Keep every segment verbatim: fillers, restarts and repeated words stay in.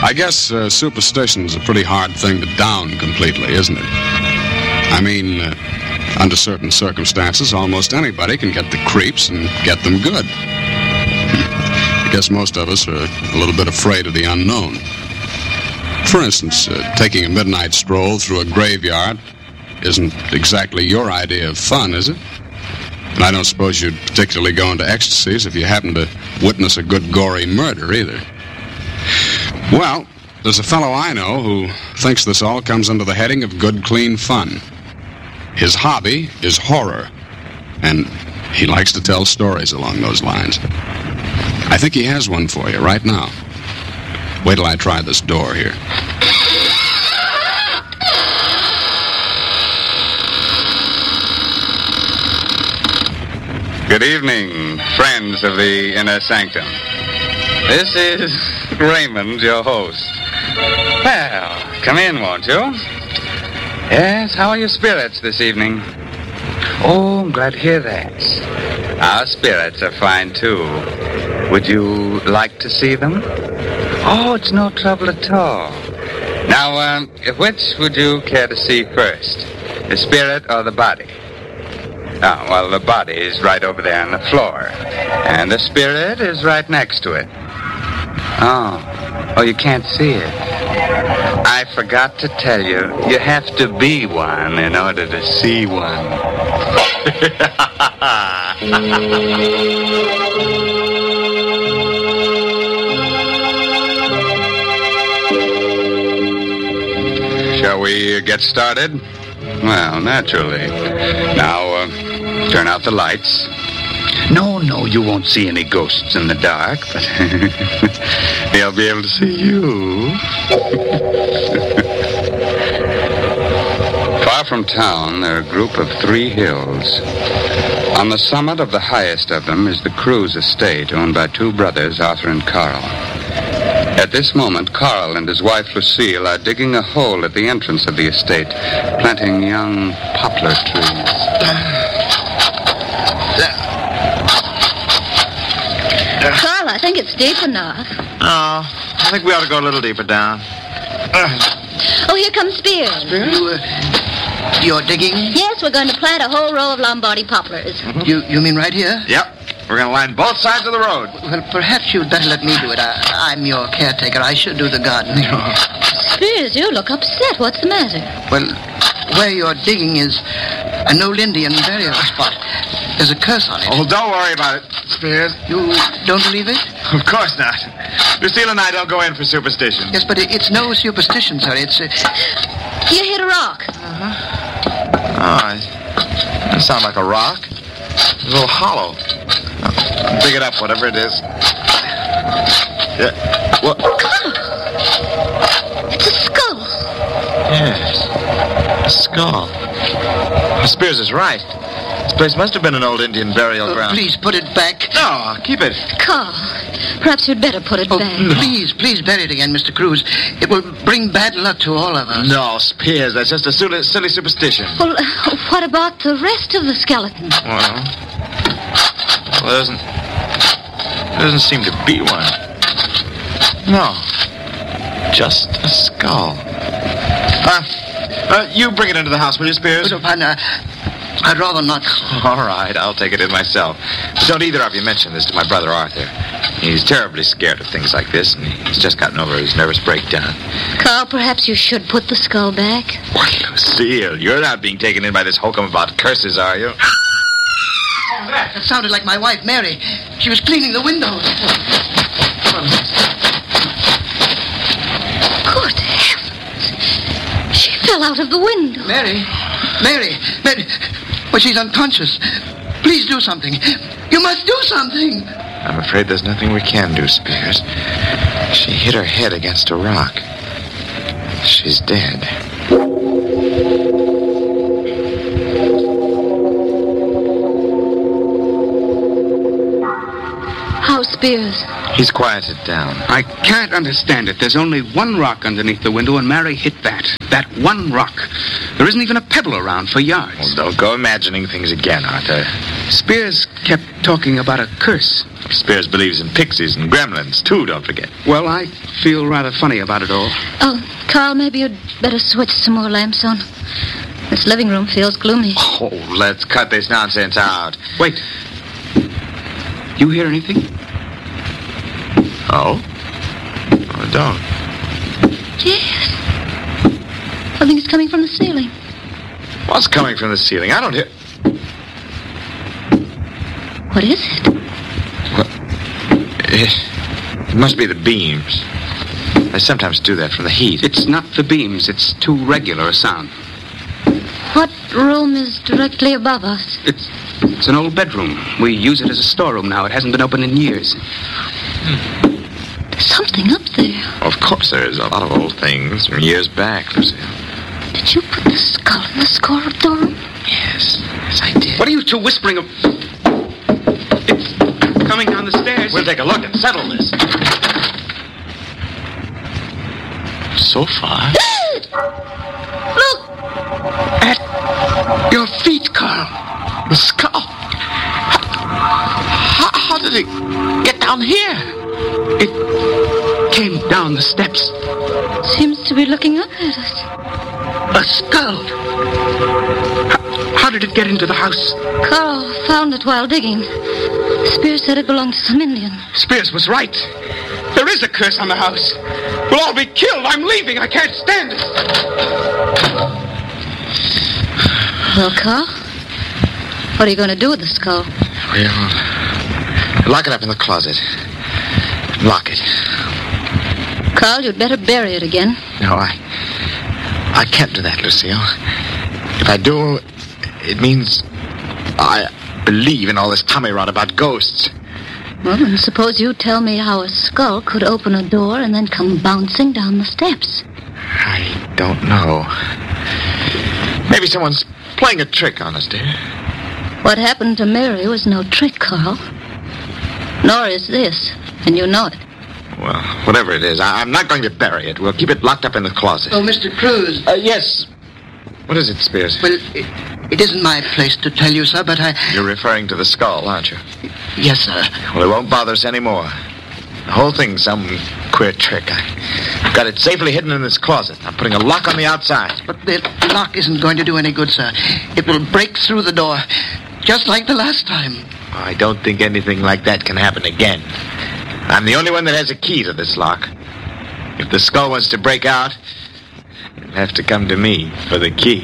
I guess uh, superstition's a pretty hard thing to down completely, isn't it? I mean, uh, under certain circumstances, almost anybody can get the creeps and get them good. I guess most of us are a little bit afraid of the unknown. For instance, uh, taking a midnight stroll through a graveyard isn't exactly your idea of fun, is it? And I don't suppose you'd particularly go into ecstasies if you happen to witness a good gory murder, either. Well, there's a fellow I know who thinks this all comes under the heading of good, clean fun. His hobby is horror, and he likes to tell stories along those lines. I think he has one for you right now. Wait till I try this door here. Good evening, friends of the Inner Sanctum. This is Raymond, your host. Well, come in, won't you? Yes, how are your spirits this evening? Oh, I'm glad to hear that. Our spirits are fine, too. Would you like to see them? Oh, it's no trouble at all. Now, um, which would you care to see first? The spirit or the body? Oh, well, the body is right over there on the floor. And the spirit is right next to it. Oh, oh, you can't see it. I forgot to tell you, you have to be one in order to see one. Shall we get started? Well, naturally. Now, uh, turn out the lights. No, no, you won't see any ghosts in the dark, but they'll be able to see you. Far from town, there are a group of three hills. On the summit of the highest of them is the Cruz estate, owned by two brothers, Arthur and Carl. At this moment, Carl and his wife Lucille are digging a hole at the entrance of the estate, planting young poplar trees. Carl, I think it's deep enough. Oh, I think we ought to go a little deeper down. Oh, here comes Spears. Spears? You, uh, you're digging? Yes, we're going to plant a whole row of Lombardy poplars. Mm-hmm. You you mean right here? Yep. We're going to line both sides of the road. Well, perhaps you'd better let me do it. I, I'm your caretaker. I should do the gardening. Spears, you look upset. What's the matter? Well, where you're digging is an old Indian burial spot. There's a curse on it. Oh, don't worry about it, Spears. You don't believe it? Of course not. Lucille and I don't go in for superstition. Yes, but it, it's no superstition, sir. It's... Uh... You hit a rock. Uh-huh. Oh, that sounds like a rock. It's a little hollow. I'll dig it up, whatever it is. Yeah. What? It's a skull. Yes. A skull. Spears is right. This place must have been an old Indian burial Oh, ground. please, put it back. No, keep it. Carl, perhaps you'd better put it Oh, back. no. Please, please bury it again, Mister Cruz. It will bring bad luck to all of us. No, Spears, that's just a silly, silly superstition. Well, uh, what about the rest of the skeleton? Well, well, there doesn't, there doesn't seem to be one. No, just a skull. Uh, uh, you bring it into the house, will you, Spears? Oh, partner, I'd rather not. All right, I'll take it in myself. But don't either of you mention this to my brother Arthur. He's terribly scared of things like this, and he's just gotten over his nervous breakdown. Carl, perhaps you should put the skull back. Why, Lucille, you're not being taken in by this hokum about curses, are you? That sounded like my wife, Mary. She was cleaning the windows. Good heavens. She fell out of the window. Mary, Mary, Mary. Well, she's unconscious. Please do something. You must do something. I'm afraid there's nothing we can do, Spears. She hit her head against a rock. She's dead. How's Spears? He's quieted down. I can't understand it. There's only one rock underneath the window, and Mary hit that. That one rock. There isn't even a pebble around for yards. Well, don't go imagining things again, Arthur. Spears kept talking about a curse. Spears believes in pixies and gremlins, too, don't forget. Well, I feel rather funny about it all. Oh, Carl, maybe you'd better switch some more lamps on. This living room feels gloomy. Oh, let's cut this nonsense out. Wait. You hear anything? Oh? I don't. Yes. I think it's coming from the ceiling. What's coming from the ceiling? I don't hear... What is it? What? It, it must be the beams. They sometimes do that from the heat. It's not the beams. It's too regular a sound. What room is directly above us? It's it's an old bedroom. We use it as a storeroom now. It hasn't been opened in years. There's something up there. Of course there is. A lot of old things from years back, Lucille. Did you put the skull in the score room? Yes. Yes, I did. What are you two whispering of? It's coming down the stairs. We'll take a look and settle this. So far. Look! At your feet, Carl. The skull. How, how did it get down here? It came down the steps. Seems to be looking up at us. A skull. How, how did it get into the house? Carl found it while digging. Spears said it belonged to some Indian. Spears was right. There is a curse on the house. We'll all be killed. I'm leaving. I can't stand it. Well, Carl, what are you going to do with the skull? We'll lock it up in the closet. Lock it. Carl, you'd better bury it again. No, I... I can't do that, Lucille. If I do, it means I believe in all this tummy rot about ghosts. Well, then suppose you tell me how a skull could open a door and then come bouncing down the steps. I don't know. Maybe someone's playing a trick on us, dear. What happened to Mary was no trick, Carl. Nor is this, and you know it. Well, whatever it is, I- I'm not going to bury it. We'll keep it locked up in the closet. Oh, Mister Cruz. Uh, yes. What is it, Spears? Well, it, it isn't my place to tell you, sir, but I... You're referring to the skull, aren't you? Yes, sir. Well, it won't bother us anymore. The whole thing's some queer trick. I've got it safely hidden in this closet. I'm putting a lock on the outside. But the lock isn't going to do any good, sir. It will break through the door, just like the last time. I don't think anything like that can happen again. I'm the only one that has a key to this lock. If the skull wants to break out, you'll have to come to me for the key.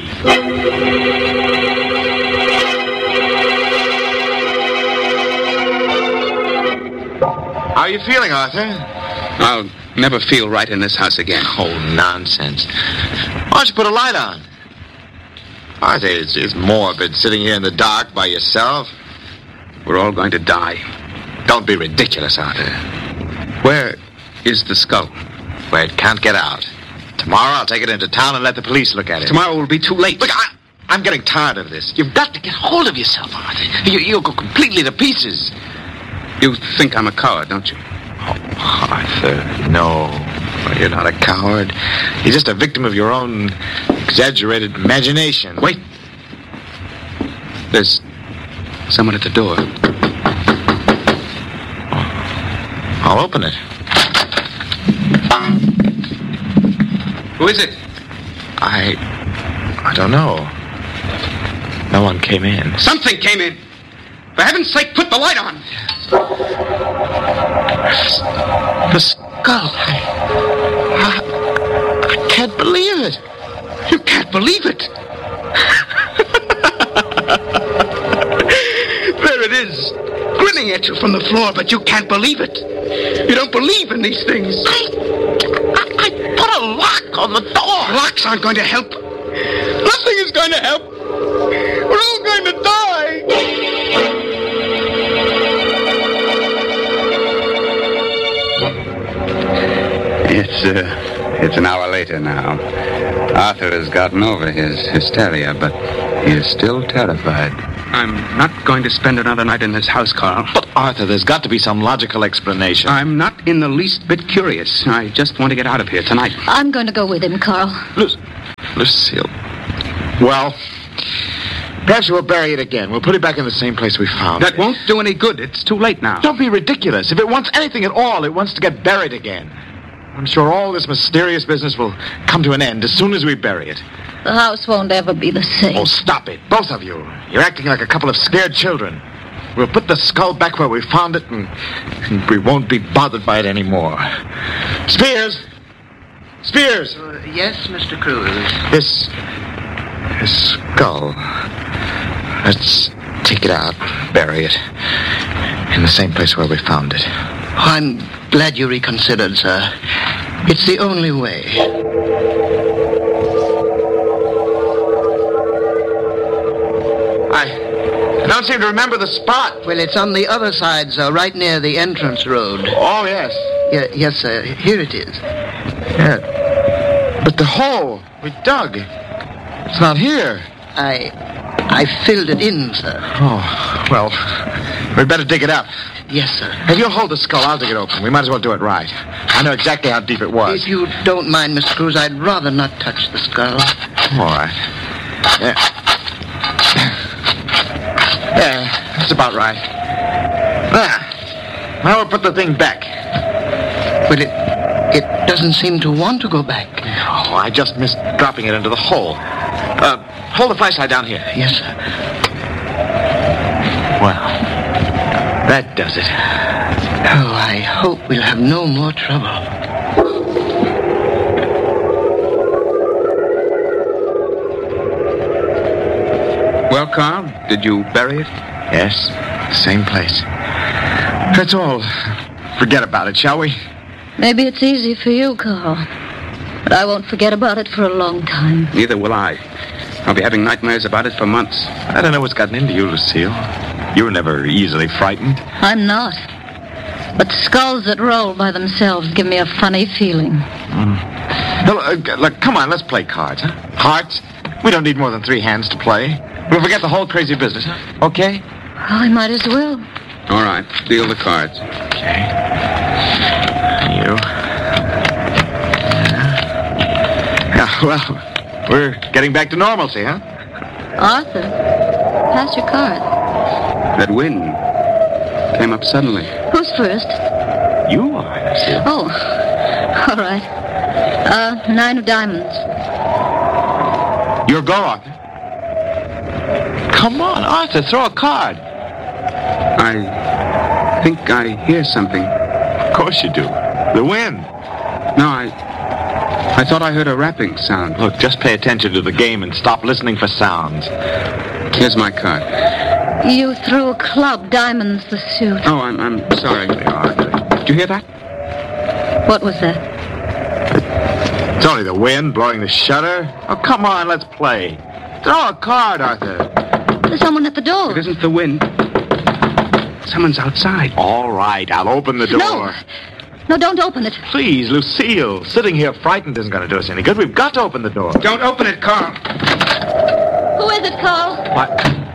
How are you feeling, Arthur? I'll never feel right in this house again. Oh, nonsense. Why don't you put a light on? Arthur, it's, it's morbid sitting here in the dark by yourself. We're all going to die. Don't be ridiculous, Arthur. Where is the skull? Where it can't get out. Tomorrow I'll take it into town and let the police look at it. Tomorrow will be too late. Look, I, I'm getting tired of this. You've got to get hold of yourself, Arthur. You, you'll go completely to pieces. You think I'm a coward, don't you? Oh, Arthur, no. You're not a coward. You're just a victim of your own exaggerated imagination. Wait. There's someone at the door. I'll open it. Who is it? I... I don't know. No one came in. Something came in. For heaven's sake, put the light on. The skull. I, I, I can't believe it. You can't believe it. There it is, grinning at you from the floor, but you can't believe it. You don't believe in these things. I, I, I put a lock on the door. Locks aren't going to help. Nothing is going to help. We're all going to die. It's, uh, it's an hour later now. Arthur has gotten over his hysteria, but he is still terrified. I'm not going to spend another night in this house, Carl. But, Arthur, there's got to be some logical explanation. I'm not in the least bit curious. I just want to get out of here tonight. I'm going to go with him, Carl. Lu- Lucille. Well, Perhaps we'll bury it again. We'll put it back in the same place we found That it. won't do any good. It's too late now. Don't be ridiculous. If it wants anything at all, it wants to get buried again. I'm sure all this mysterious business will come to an end as soon as we bury it. The house won't ever be the same. Oh, stop it. Both of you. You're acting like a couple of scared children. We'll put the skull back where we found it, and, and we won't be bothered by it anymore. Spears! Spears! Uh, yes, Mister Cruz. This... this skull. Let's take it out, bury it in the same place where we found it. Oh, I'm glad you reconsidered, sir. It's the only way. I, I don't seem to remember the spot. Well, it's on the other side, sir, right near the entrance road. Oh, yes. Yeah, yes, sir. Here it is. Yeah. But the hole we dug, it's not here. I... I filled it in, sir. Oh, well, we'd better dig it up. Yes, sir. If you'll hold the skull, I'll dig it open. We might as well do it right. I know exactly how deep it was. If you don't mind, Mister Cruz, I'd rather not touch the skull. All right. Yeah. Yeah, that's about right. Ah. Now we'll put the thing back. But it... it doesn't seem to want to go back. Oh, I just missed dropping it into the hole. Uh, hold the flashlight down here. Yes, sir. Well, that does it. Oh, I hope we'll have no more trouble. Well, Carl, did you bury it? Yes, same place. That's all. Forget about it, shall we? Maybe it's easy for you, Carl. But I won't forget about it for a long time. Neither will I. I'll be having nightmares about it for months. I don't know what's gotten into you, Lucille. You were never easily frightened. I'm not. But skulls that roll by themselves give me a funny feeling. Mm. No, look, look, come on, let's play cards, huh? Hearts? We don't need more than three hands to play. We'll forget the whole crazy business, huh? Okay? Well, I might as well. All right, deal the cards. Okay. You. Yeah, well, we're getting back to normalcy, huh? Arthur, pass your card. That wind came up suddenly. Who's first? You are, Lucille. Oh, all right. Uh, nine of diamonds. Your go, Arthur. Come on, Arthur, throw a card. I think I hear something. Of course you do. The wind. No, I... I thought I heard a rapping sound. Look, just pay attention to the game and stop listening for sounds. Here's my card. You threw a club, diamonds the suit. Oh, I'm, I'm sorry. Did you hear that? What was that? It's only the wind blowing the shutter. Oh, come on, let's play. Throw a card, Arthur. There's someone at the door. It isn't the wind. Someone's outside. All right, I'll open the door. No. No, don't open it. Please, Lucille. Sitting here frightened isn't going to do us any good. We've got to open the door. Don't open it, Carl. Who is it, Carl? What?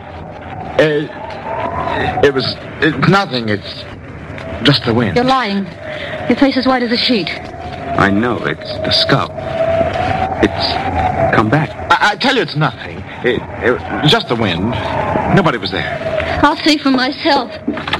Uh, it was it, nothing. It's just the wind. You're lying. Your face is white as a sheet. I know. It's the skull. It's come back. I, I tell you, it's nothing. It, it was just the wind. Nobody was there. I'll see for myself.